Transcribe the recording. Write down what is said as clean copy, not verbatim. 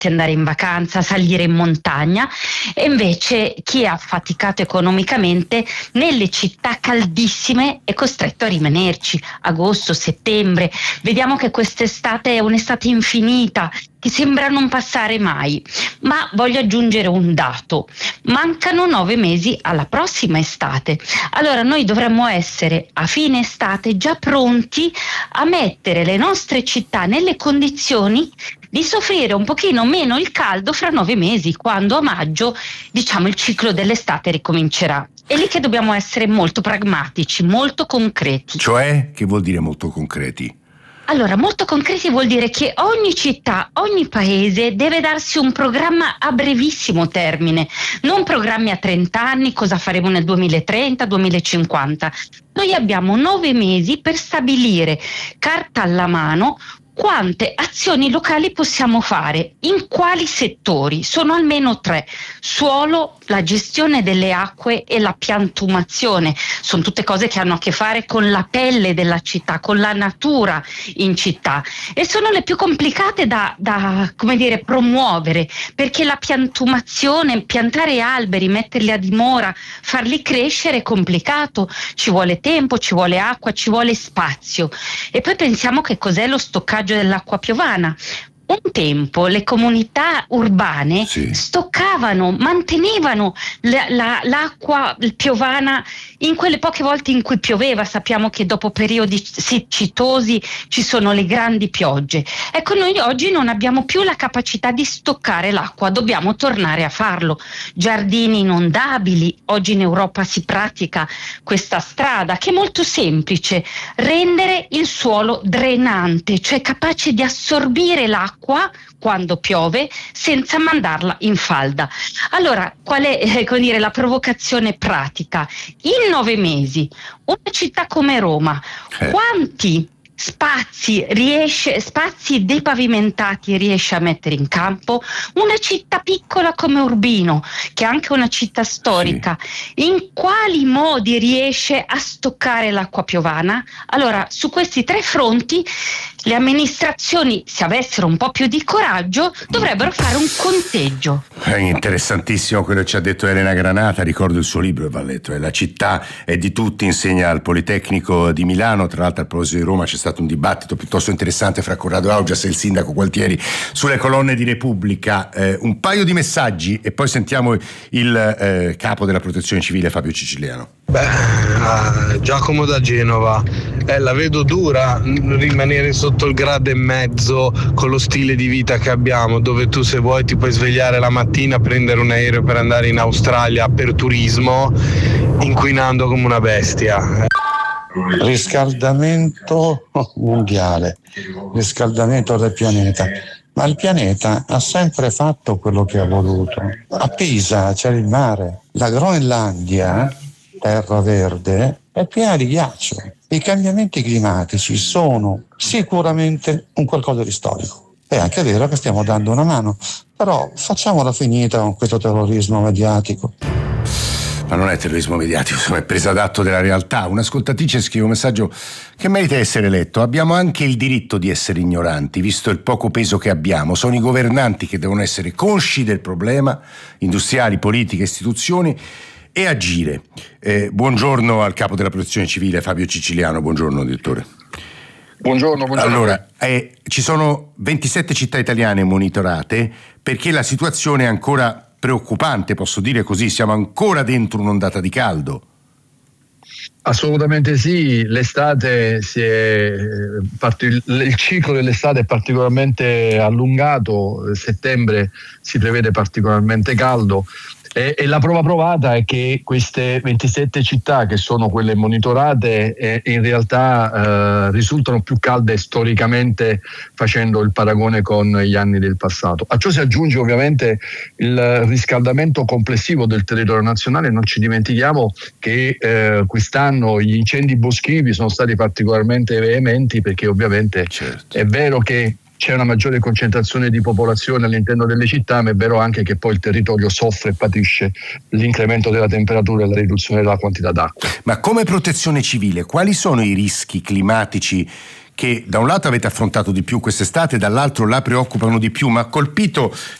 andare in vacanza, salire in montagna, e invece chi è affaticato economicamente nelle città caldissime è costretto a rimanerci. Agosto, settembre, vediamo che quest'estate è un'estate infinita che sembra non passare mai. Ma voglio aggiungere un dato: mancano 9 mesi alla prossima estate. Allora noi dovremmo essere a fine estate già pronti a mettere le nostre città nelle condizioni di soffrire un pochino meno il caldo fra 9 mesi, quando a maggio, diciamo, il ciclo dell'estate ricomincerà. È lì che dobbiamo essere molto pragmatici, molto concreti. Cioè, che vuol dire molto concreti? Allora, molto concreti vuol dire che ogni città, ogni paese deve darsi un programma a brevissimo termine, non programmi a 30 anni, cosa faremo nel 2030, 2050. Noi abbiamo 9 mesi per stabilire, carta alla mano, quante azioni locali possiamo fare, in quali settori. Sono almeno 3: suolo, la gestione delle acque e la piantumazione. Sono tutte cose che hanno a che fare con la pelle della città, con la natura in città, e sono le più complicate da come dire, promuovere, perché la piantumazione, piantare alberi, metterli a dimora, farli crescere è complicato, ci vuole tempo, ci vuole acqua, ci vuole spazio. E poi pensiamo che cos'è lo stoccaggio dell'acqua piovana. Un tempo le comunità urbane stoccavano, mantenevano l'acqua piovana in quelle poche volte in cui pioveva. Sappiamo che dopo periodi siccitosi ci sono le grandi piogge. Ecco, noi oggi non abbiamo più la capacità di stoccare l'acqua, dobbiamo tornare a farlo. Giardini inondabili, oggi in Europa si pratica questa strada che è molto semplice: rendere il suolo drenante, cioè capace di assorbire l'acqua quando piove senza mandarla in falda. Allora, qual è la provocazione pratica? In 9 mesi, una città come Roma, quanti spazi depavimentati riesce a mettere in campo? Una città piccola come Urbino, che è anche una città storica, in quali modi riesce a stoccare l'acqua piovana? Allora, su questi 3 fronti le amministrazioni, se avessero un po' più di coraggio, dovrebbero fare un conteggio. È interessantissimo quello che ci ha detto Elena Granata. Ricordo il suo libro, va letto, La città è di tutti, insegna al Politecnico di Milano. Tra l'altro, a proposito di Roma, c'è stato un dibattito piuttosto interessante fra Corrado Augias e il sindaco Gualtieri sulle colonne di Repubblica. Un paio di messaggi e poi sentiamo il capo della Protezione Civile, Fabio Ciciliano. Giacomo da Genova, la vedo dura rimanere sotto il grado e mezzo con lo stile di vita che abbiamo, dove tu, se vuoi, ti puoi svegliare la mattina, prendere un aereo per andare in Australia per turismo, inquinando come una bestia. Riscaldamento mondiale, riscaldamento del pianeta. Ma il pianeta ha sempre fatto quello che ha voluto. A Pisa c'è il mare, la Groenlandia, terra verde, è piena di ghiaccio. I cambiamenti climatici sono sicuramente un qualcosa di storico. È anche vero che stiamo dando una mano, però facciamola finita con questo terrorismo mediatico. Ma non è terrorismo mediatico, è presa d'atto della realtà. Un'ascoltatrice scrive un messaggio che merita essere letto: abbiamo anche il diritto di essere ignoranti, visto il poco peso che abbiamo. Sono i governanti che devono essere consci del problema, industriali, politiche, istituzioni, e agire. Buongiorno al capo della Protezione Civile, Fabio Ciciliano. Buongiorno, direttore. Buongiorno. Allora, ci sono 27 città italiane monitorate perché la situazione è ancora preoccupante, posso dire così, siamo ancora dentro un'ondata di caldo. Assolutamente sì, l'estate il ciclo dell'estate è particolarmente allungato, settembre si prevede particolarmente caldo. E la prova provata è che queste 27 città, che sono quelle monitorate, in realtà risultano più calde storicamente, facendo il paragone con gli anni del passato. A ciò si aggiunge ovviamente il riscaldamento complessivo del territorio nazionale. Non ci dimentichiamo che quest'anno gli incendi boschivi sono stati particolarmente veementi, perché ovviamente è vero che c'è una maggiore concentrazione di popolazione all'interno delle città, ma è vero anche che poi il territorio soffre e patisce l'incremento della temperatura e la riduzione della quantità d'acqua. Ma come Protezione Civile, quali sono i rischi climatici che da un lato avete affrontato di più quest'estate, dall'altro la preoccupano di più, ma ha colpito